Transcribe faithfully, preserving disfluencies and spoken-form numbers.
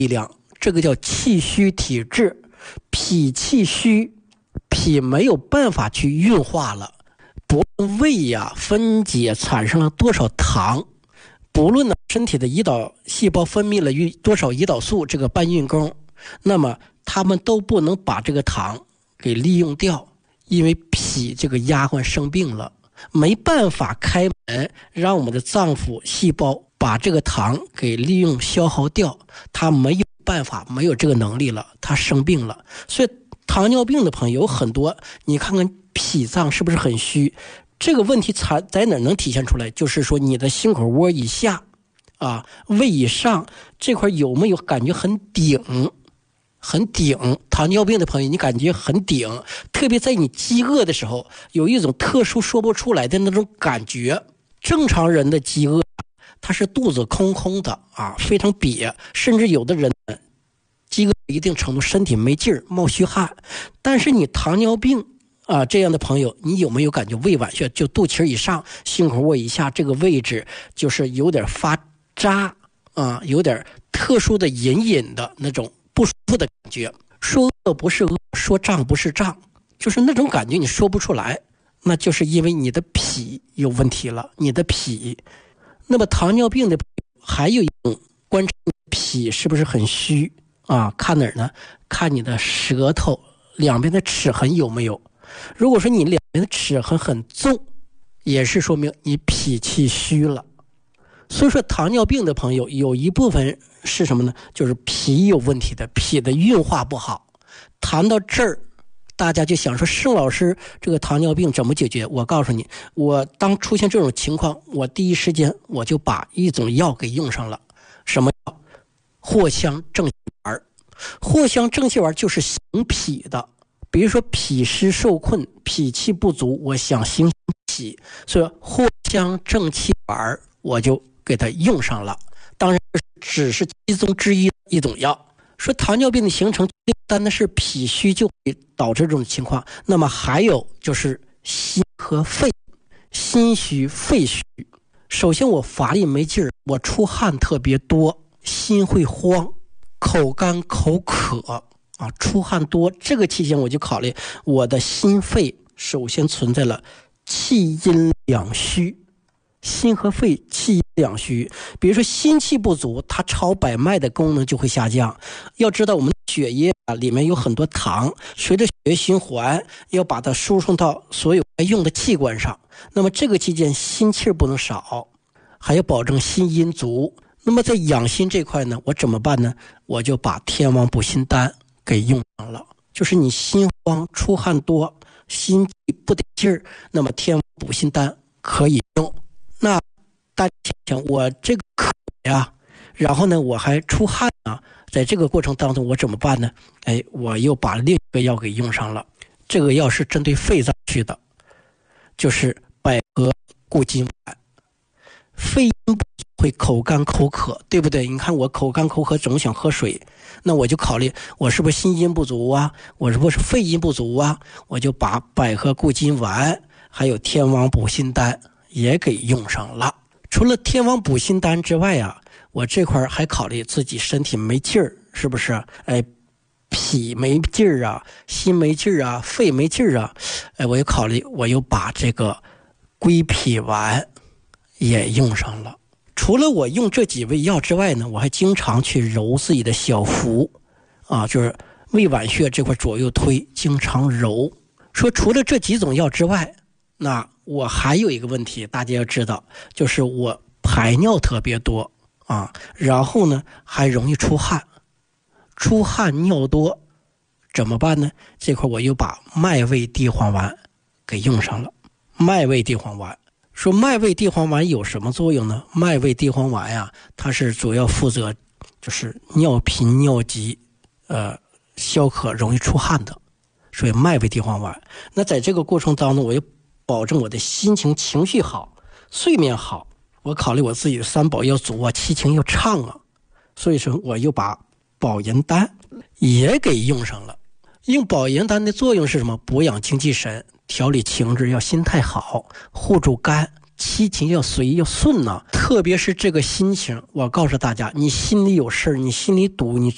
力量，这个叫气虚体质。脾气虚，脾没有办法去运化了，不论胃呀、啊、分解产生了多少糖，不论呢身体的胰岛细胞分泌了多少胰岛素这个搬运工，那么他们都不能把这个糖给利用掉，因为脾这个丫鬟生病了，没办法开门让我们的脏腑细胞把这个糖给利用消耗掉，他没有办法，没有这个能力了，他生病了。所以糖尿病的朋友有很多，你看看脾脏是不是很虚？这个问题在哪能体现出来？就是说你的心口窝以下啊，胃以上这块有没有感觉很顶？很顶。糖尿病的朋友你感觉很顶，特别在你饥饿的时候有一种特殊说不出来的那种感觉。正常人的饥饿他是肚子空空的啊，非常瘪，甚至有的人饥饿一定程度身体没劲儿，冒虚汗。但是你糖尿病啊这样的朋友，你有没有感觉胃脘穴就肚脐以上心口窝以下这个位置就是有点发扎啊，有点特殊的隐隐的那种不舒服的感觉？说饿不是饿，说胀不是胀，就是那种感觉你说不出来，那就是因为你的脾有问题了，你的脾。那么糖尿病的还有一种观察脾是不是很虚啊？看哪儿呢？看你的舌头两边的齿痕有没有。如果说你两边的齿痕很重，也是说明你脾气虚了。所以说糖尿病的朋友有一部分是什么呢？就是脾有问题的，脾的运化不好。谈到这儿大家就想说，盛老师这个糖尿病怎么解决？我告诉你，我当出现这种情况，我第一时间我就把一种药给用上了。什么药？藿香正气丸。藿香正气丸就是行脾的，比如说脾湿受困，脾气不足，我想行脾，所以藿香正气丸我就给它用上了。当然只是其中之一一种药。说糖尿病的形成单单是脾虚就会导致这种情况，那么还有就是心和肺，心虚肺虚。首先我乏力没劲儿，我出汗特别多，心会慌，口干口渴啊，出汗多，这个期间我就考虑我的心肺首先存在了气阴两虚。心和肺气阴两虚，比如说心气不足，它超百脉的功能就会下降。要知道我们血液啊里面有很多糖，随着血液循环要把它输送到所有该用的器官上，那么这个期间心气不能少，还要保证心阴足。那么在养心这块呢，我怎么办呢？我就把天王补心丹给用上了。就是你心慌出汗多，心气不得劲儿，那么天王补心丹可以用。那大家想想，我这个渴呀，然后呢我还出汗啊，在这个过程当中我怎么办呢？哎，我又把另一个药给用上了。这个药是针对肺脏区的，就是百合固金丸。肺阴不足会口干口渴，对不对？你看我口干口渴总想喝水，那我就考虑我是不是心阴不足啊，我是不是肺阴不足啊，我就把百合固金丸还有天王补心丹也给用上了。除了天王补心丹之外啊，我这块还考虑自己身体没劲儿，是不是？哎，脾没劲儿啊，心没劲儿啊，肺没劲儿啊，哎，我又考虑，我又把这个归脾丸也用上了。除了我用这几味药之外呢，我还经常去揉自己的小腹啊，就是胃脘穴这块左右推，经常揉。说除了这几种药之外，那我还有一个问题，大家要知道，就是我排尿特别多啊，然后呢还容易出汗，出汗尿多怎么办呢？这块我又把麦味地黄丸给用上了。麦味地黄丸，说麦味地黄丸有什么作用呢？麦味地黄丸呀，它是主要负责就是尿频尿急，呃，消渴容易出汗的，所以麦味地黄丸。那在这个过程当中，我又保证我的心情情绪好，睡眠好，我考虑我自己的三宝要足啊，七情要畅啊，所以说我又把保元丹也给用上了。用保元丹的作用是什么？补养精气神，调理情志，要心态好，护住肝，七情要随要顺呢、啊。特别是这个心情，我告诉大家，你心里有事儿，你心里堵，你